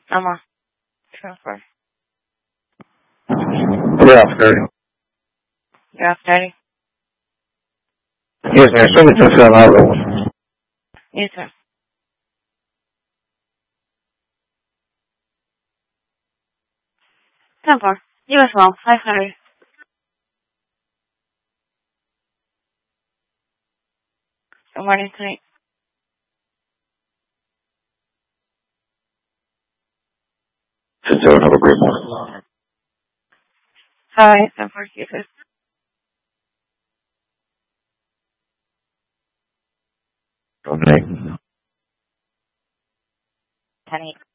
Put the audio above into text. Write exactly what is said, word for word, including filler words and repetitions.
Emma. Transfer. Good afternoon. Good afternoon. Yes, ma'am. Somebody just got out of Yes, sir. Temper. You as well. Hi, Harry. Good morning tonight. Since have a great morning. Hi, Temper. You too. Good night. Penny.